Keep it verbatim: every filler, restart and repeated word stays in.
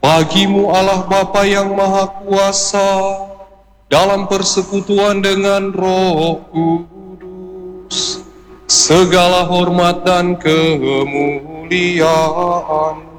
Bagimu Allah Bapa yang Maha Kuasa, dalam persekutuan dengan Roh Kudus, segala hormat dan kemuliaan